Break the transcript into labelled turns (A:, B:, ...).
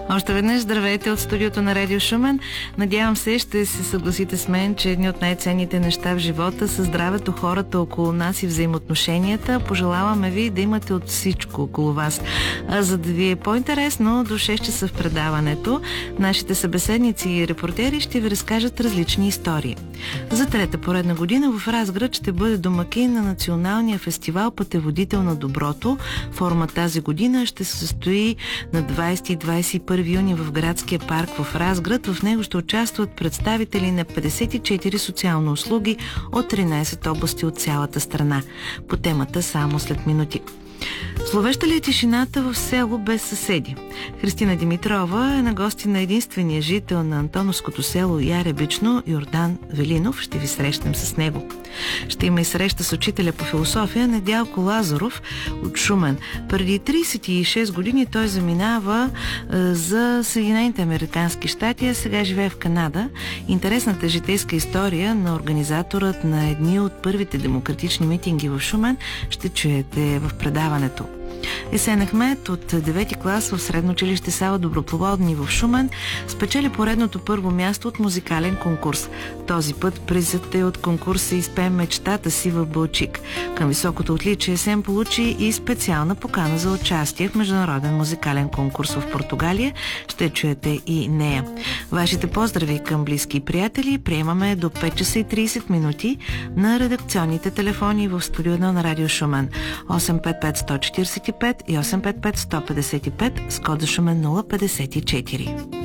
A: Още веднъж здравейте от студиото на Радио Шумен. Надявам се, ще се съгласите с мен, че едни от най-ценните неща в живота са здравето, хората около нас и взаимоотношенията. Пожелаваме ви да имате от всичко около вас. А за да ви е по-интересно, до 6 часа в предаването нашите събеседници и репортери ще ви разкажат различни истории. За трета поредна година в Разград ще бъде домакин на националния фестивал Пътеводител на доброто. Форума тази година ще се състои на 20 и 21 юни в градския парк в Разград. В него ще участват представители на 54 социални услуги от 13 области от цялата страна. По темата само след минути. Зловеща ли е тишината в село без съседи? Христина Димитрова е на гости на единствения жител на Антоновското село Яребично, Йордан Велинов. Ще ви срещнем с него. Ще има и среща с учителя по философия Недялко Лазаров от Шумен. Преди 36 години той заминава за Съединените американски щати, а сега живее в Канада. Интересната житейска история на организаторът на едни от първите демократични митинги в Шумен ще чуете в предаването. Есен Ахмед от 9-ти клас в средно училище Сава Доброплодни в Шумен спечели поредното първо място от музикален конкурс. Този път призът е от конкурса "Изпей мечтата си" в Балчик. Към високото отличие Есен получи и специална покана за участие в международен музикален конкурс в Португалия. Ще чуете и нея. Вашите поздрави към близки и приятели приемаме до 5 часа и 30 минути на редакционните телефони в студио на Радио Шумен 855 145 и 855 155 с кода Шумен 054.